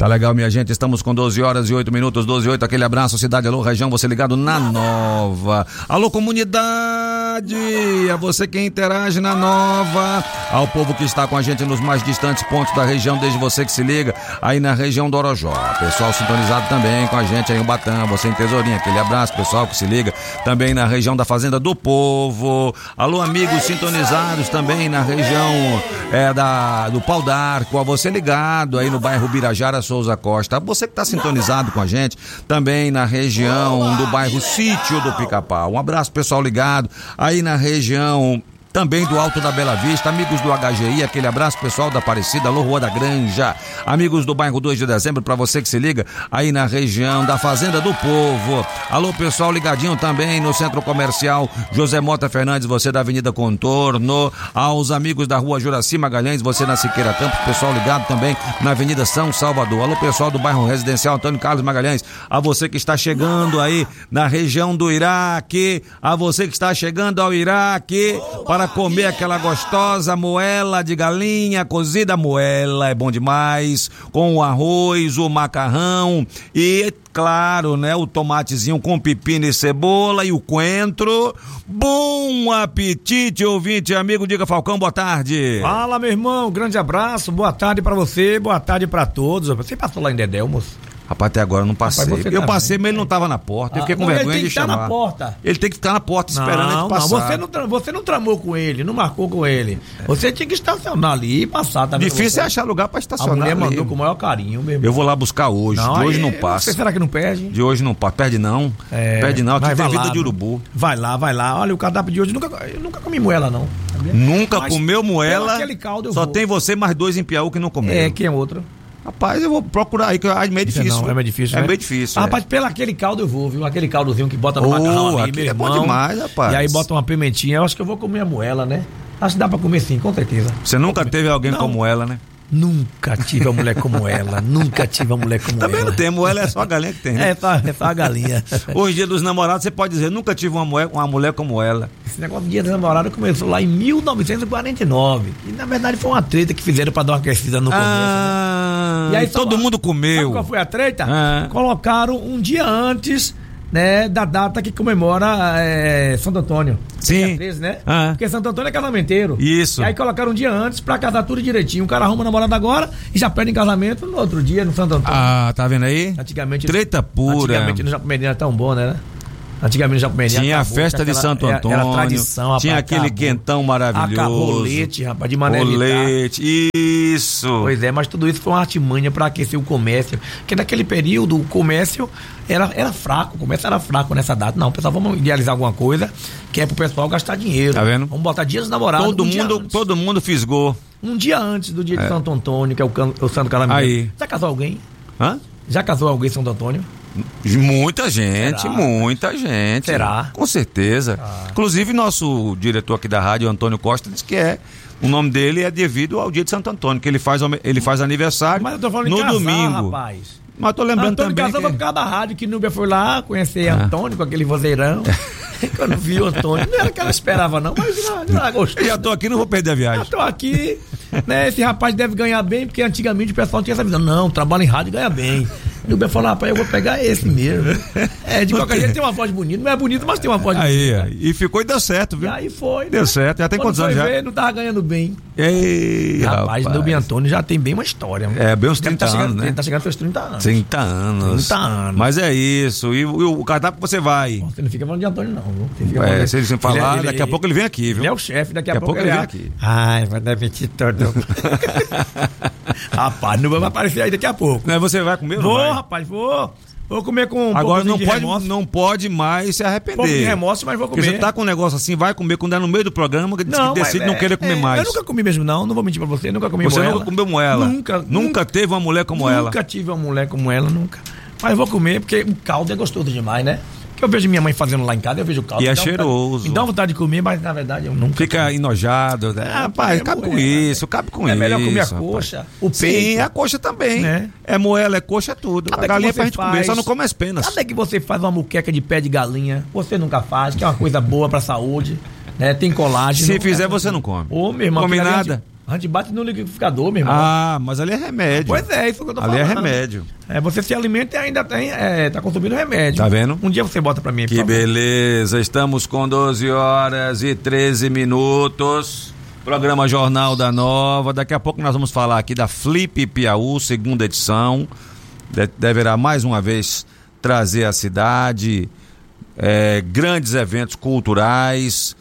Tá legal, minha gente, estamos com 12 horas e 8 minutos, 12 e 8, aquele abraço, cidade, alô, região, você ligado na Nova. Alô, comunidade, a você que interage na Nova, ao povo que está com a gente nos mais distantes pontos da região, desde você que se liga aí na região do Orojó. Pessoal sintonizado também com a gente aí em Ubatã, você em Tesourinha, aquele abraço, pessoal que se liga também na região da Fazenda do Povo. Alô, amigos sintonizados também na região do Pau d'Arco, a você ligado aí no bairro Birajara Souza Costa, você que está sintonizado com a gente também na região do bairro Sítio do Pica-Pau. Um abraço, pessoal ligado aí na região também do Alto da Bela Vista, amigos do HGI, aquele abraço, pessoal da Aparecida, alô, Rua da Granja, amigos do bairro 2 de Dezembro, pra você que se liga aí na região da Fazenda do Povo. Alô, pessoal ligadinho também no Centro Comercial José Mota Fernandes, você da Avenida Contorno, aos amigos da Rua Juraci Magalhães, você na Siqueira Campos, pessoal ligado também na Avenida São Salvador. Alô, pessoal do bairro Residencial Antônio Carlos Magalhães, a você que está chegando aí na região do Iraque, a você que está chegando ao Iraque para comer aquela gostosa moela de galinha cozida. Moela é bom demais, com o arroz, o macarrão e, claro, né, o tomatezinho com pepino e cebola e o coentro. Bom apetite, ouvinte, amigo. Diga, Falcão, boa tarde. Fala, meu irmão, grande abraço, boa tarde pra você, boa tarde pra todos. Você passou lá em Dedé, moço? Rapaz, até agora eu não passei. Rapaz, eu passei, mas ele não estava na porta. Eu fiquei com vergonha de chamar. Ele tem que estar na porta. Ele tem que ficar na porta esperando ele passar. Não, você não tramou com ele, não marcou com ele. Você tinha que estacionar ali e passar. Tá difícil é achar lugar para estacionar. A mulher ali mandou com o maior carinho, meu irmão. Eu vou lá buscar hoje. Não, de hoje não passa. Será que não perde? De hoje não passa. Perde não. Perde não. Aqui tem vida de urubu. Vai lá. Olha, o cardápio de hoje, eu nunca comi moela, não. Sabia? Nunca comeu moela? Aquele caldo só tem você mais dois em Piauí que não comeram. Quem é outro? Rapaz, eu vou procurar aí, que é meio difícil. Não, é meio difícil, É né? meio difícil. Rapaz, pelo aquele caldo eu vou, viu? Aquele caldozinho que bota no macarrão ali, meu irmão. É bom demais, rapaz. E aí bota uma pimentinha, eu acho que eu vou comer a moela, né? Acho que dá pra comer sim, com certeza. Você nunca teve alguém como ela, né? Nunca tive uma mulher como ela. Nunca tive uma mulher como ela. Também não tem, moela é só a galinha que tem, né? É só a galinha. Hoje, dia dos namorados, você pode dizer, nunca tive uma mulher como ela. Esse negócio de dia dos namorados começou lá em 1949. E na verdade foi uma treta que fizeram pra dar uma aquecida no começo. Né? E aí todo mundo comeu. Sabe qual foi a treta? Colocaram um dia antes, né, da data que comemora Santo Antônio. Sim. Dia 13, né? Porque Santo Antônio é casamenteiro. Isso. E aí colocaram um dia antes pra casar tudo direitinho. O cara arruma namorado agora e já pede em casamento no outro dia, no Santo Antônio. Tá vendo aí? Antigamente. Treta pura. Antigamente no Jacumendim era tão bom, né? Antigamente no Jacumendim tinha a festa de Santo Antônio. Era tradição, rapaz. Tinha aquele quentão maravilhoso. Rolete, rapaz, de maneira rolete, isso. Pois é, mas tudo isso foi uma artimanha pra aquecer o comércio. Porque naquele período o comércio era fraco, o comércio era fraco nessa data. Não, pessoal, vamos idealizar alguma coisa que é pro pessoal gastar dinheiro. Tá vendo? Vamos botar dias namorados. Todo mundo fisgou. Um dia antes do dia de Santo Antônio, que é o Santo Casamento. Aí. Já casou alguém? Já casou alguém em Santo Antônio? Muita gente. Será? Com certeza. Inclusive, nosso diretor aqui da rádio, Antônio Costa, disse que o nome dele é devido ao dia de Santo Antônio, que ele faz aniversário no domingo. Rapaz. Mas tô lembrando Antônio também casava por causa da rádio, que Núbia foi lá conhecer Antônio com aquele vozeirão. Quando viu o Antônio, não era que ela esperava não, mas já gostou. Eu já tô aqui, não vou perder a viagem. Já tô aqui, né? Esse rapaz deve ganhar bem, porque antigamente o pessoal tinha essa visão. Não, trabalha em rádio e ganha bem. Núbia falou, rapaz, eu vou pegar esse mesmo. De qualquer jeito tem uma voz bonita, não é bonito, mas tem uma voz bonita. E ficou e deu certo, viu? E aí foi. Deu certo, já tem quantos anos já? Ver, não tava ganhando bem. Ei, rapaz, Núbia Antônio já tem bem uma história. Bem uns 30 anos, né? Ele tá chegando aos 30 anos. 30 anos. Mas é isso. E o cardápio você vai? Você não fica falando de Antônio, não, viu? Se ele falar, daqui a pouco ele vem aqui, viu? Ele é o chefe, daqui a pouco ele vem aqui. Ai, vai demitir todo. Rapaz, não vai aparecer aí daqui a pouco. Não, você vai comer? Vou, rapaz, vou. Vou comer com agora não pode mais se arrepender. Pouco de remorso, mas vou comer. Porque você tá com um negócio assim, vai comer quando é no meio do programa, que decide não querer comer mais. Eu nunca comi mesmo não vou mentir pra você, nunca comi moela. Você nunca comeu moela? Nunca teve uma mulher como ela? Nunca tive uma mulher como ela, nunca. Mas vou comer porque o caldo é gostoso demais, né? Eu vejo minha mãe fazendo lá em casa, eu vejo o caldo. E é cheiroso. Me dá vontade de comer, mas na verdade eu nunca. Fica enojado. Rapaz, cabe com isso. É melhor comer a coxa, o peito. Sim, a coxa também. É moela, é coxa, é tudo. A galinha é pra gente comer, só não come as penas. Sabe que você faz uma muqueca de pé de galinha? Você nunca faz, que é uma coisa boa pra saúde. Né? Tem colágeno. Se fizer, você não come. Ô, meu irmão. Come nada. A gente bate no liquidificador, meu irmão. Ah, mas ali é remédio. Pois é, isso que eu tô falando. Ali é remédio. Você se alimenta e ainda tá consumindo remédio. Tá vendo? Um dia você bota pra mim. Que beleza, estamos com 12h13. Programa Jornal da Nova. Daqui a pouco nós vamos falar aqui da Flip Piauí, segunda edição. Deverá mais uma vez trazer à cidade grandes eventos culturais,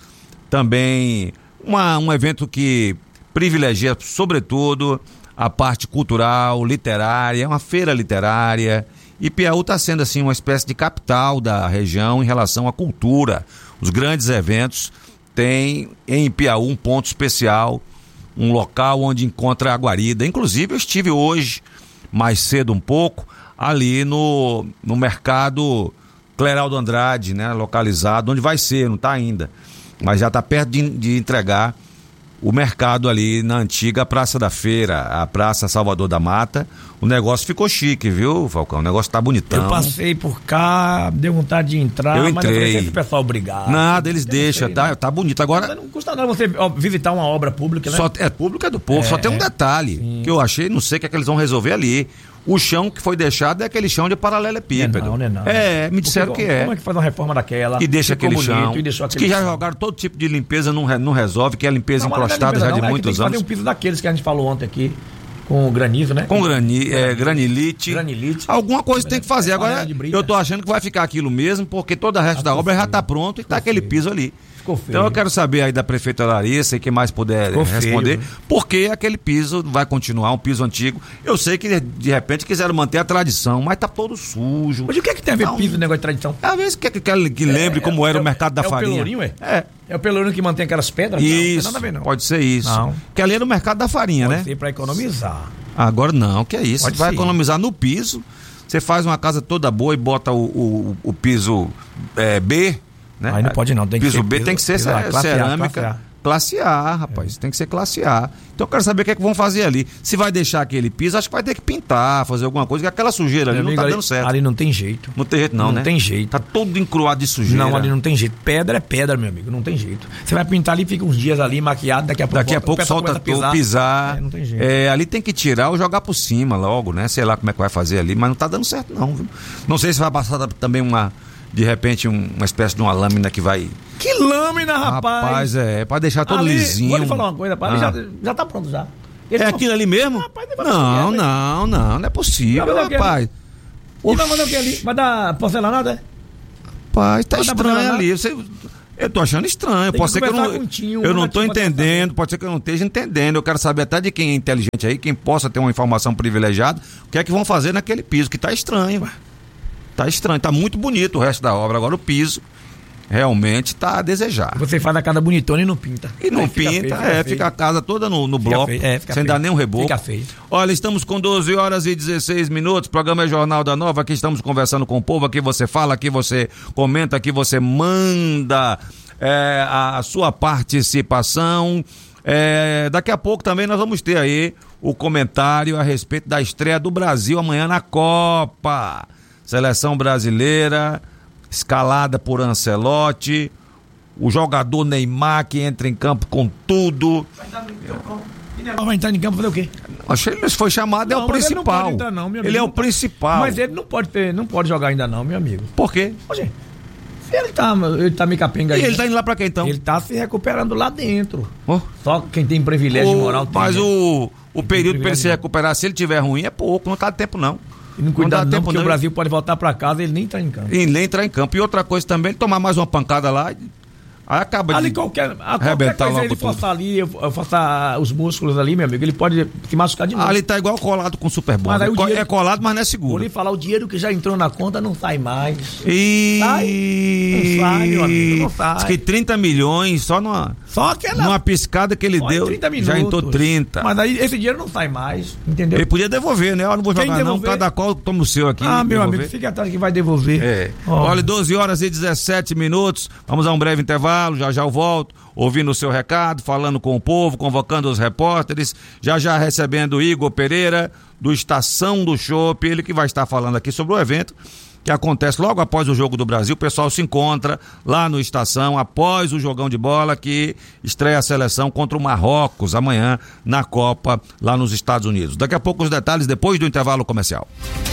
também um evento que privilegia sobretudo a parte cultural, literária, uma feira literária, e Piauí está sendo assim uma espécie de capital da região em relação à cultura. Os grandes eventos têm em Piauí um ponto especial, um local onde encontra a guarida. Inclusive eu estive hoje, mais cedo um pouco, ali no mercado Cleraldo Andrade, né, localizado, onde vai ser, não está ainda, mas já está perto de entregar o mercado ali na antiga Praça da Feira, a Praça Salvador da Mata. O negócio ficou chique, viu, Falcão? O negócio tá bonitão. Eu passei por cá, deu vontade de entrar, eu entrei. Mas eu falei, esse pessoal obrigado. Nada, eles deixam, tá bonito. Agora não custa nada você visitar uma obra pública, né? Pública é do povo, só tem um detalhe, sim, que eu achei, não sei o que é que eles vão resolver ali. O chão que foi deixado é aquele chão de paralelepípedo. Não. Me disseram que é. Como é que faz uma reforma daquela? E deixa aquele chão. Que já chão. Jogaram todo tipo de limpeza, não resolve, que é a limpeza encrostada já de muitos anos. Fazer um piso daqueles que a gente falou ontem aqui, com granizo, né? Com granilite. Alguma coisa tem que fazer. Agora, eu tô achando que vai ficar aquilo mesmo, porque todo o resto da obra já tá pronto e tá aquele piso ali. Então eu quero saber aí da prefeita Larissa e quem mais puder responder, porque aquele piso vai continuar, um piso antigo. Eu sei que de repente quiseram manter a tradição, mas tá todo sujo. Mas o que é que tem a ver piso, negócio de tradição? Às vezes que lembre como era o mercado da farinha. É o pelourinho, É o pelourinho que mantém aquelas pedras? Isso, não tem nada a ver, não. Pode ser isso. Não. Que ali era o mercado da farinha, pode né? Pode ser pra economizar. Agora não, que é isso. Pode vai ser. Economizar no piso, você faz uma casa toda boa e bota o piso B, né? Aí não pode não, tem que piso B tem que ser cerâmica. Classe A, rapaz, tem que ser classe A. Então eu quero saber o que é que vão fazer ali. Se vai deixar aquele piso, acho que vai ter que pintar, fazer alguma coisa, que aquela sujeira ali não tá dando certo. Ali não tem jeito. Não tem jeito não, né? Não tem jeito. Tá todo encruado de sujeira. Não, ali não tem jeito. Pedra é pedra, meu amigo, não tem jeito. Você vai pintar ali, fica uns dias ali maquiado, daqui a pouco solta pisar. Não tem jeito. Ali tem que tirar ou jogar por cima logo, né? Sei lá como é que vai fazer ali, mas não tá dando certo não, viu? Não sei se vai passar também de repente uma espécie de uma lâmina que vai... Que lâmina, rapaz! Rapaz, pra deixar todo lisinho. Vou lhe falar uma coisa, rapaz, já tá pronto já. Aquilo ali mesmo? Rapaz, não é possível, rapaz. E vai mandar o que ali? Vai dar porcelanato, Rapaz, tá estranho ali. Eu tô achando estranho. Pode ser que eu não tô entendendo, pode ser que eu não esteja entendendo. Eu quero saber até de quem é inteligente aí, quem possa ter uma informação privilegiada, o que é que vão fazer naquele piso, que tá estranho, tá estranho, tá muito bonito o resto da obra. Agora o piso realmente tá a desejar. Você faz a casa bonitona e não pinta. E não pinta, fica a casa toda no bloco, sem dar nem um reboco. Fica feio. Olha, estamos com 12h16, programa é Jornal da Nova, aqui estamos conversando com o povo, aqui você fala, aqui você comenta, aqui você manda a sua participação. Daqui a pouco também nós vamos ter aí o comentário a respeito da estreia do Brasil amanhã na Copa. Seleção brasileira, escalada por Ancelotti, o jogador Neymar que entra em campo com tudo. Vai entrar em campo fazer o quê? Achei que ele foi chamado, é o principal. Ele não pode entrar, não, meu amigo. Ele é o principal. Mas ele não pode jogar ainda não, meu amigo. Por quê? Gente, ele tá me capenga aí. E ele tá indo lá pra quê então? Ele tá se recuperando lá dentro. Só quem tem privilégio moral tem. Mas o período pra ele se recuperar, se ele tiver ruim, é pouco, não tá tempo não. E não cuidado não, porque o Brasil pode voltar pra casa e ele nem entrar em campo. E nem entrar em campo. E outra coisa também, ele tomar mais uma pancada lá, aí acaba ali de qualquer coisa ele forçar ali, eu forçar os músculos ali, meu amigo, ele pode se machucar de novo. Ali tá igual colado com Super Bowl. É colado, mas não é seguro. Vou lhe falar, o dinheiro que já entrou na conta não sai mais. Não sai, meu amigo, não sai. Diz que 30 milhões só numa piscada que ele deu, já entrou 30. Mas aí esse dinheiro não sai mais, entendeu? Ele podia devolver, né? Eu não vou jogar não, cada qual toma o seu aqui. Meu amigo, fique atrás que vai devolver. Olha, 12h17, vamos a um breve intervalo. Já eu volto, ouvindo o seu recado, falando com o povo, convocando os repórteres, já recebendo Igor Pereira, do Estação do Chopp, ele que vai estar falando aqui sobre o evento que acontece logo após o Jogo do Brasil. O pessoal se encontra lá no Estação após o jogão de bola que estreia a seleção contra o Marrocos amanhã na Copa lá nos Estados Unidos. Daqui a pouco os detalhes depois do intervalo comercial.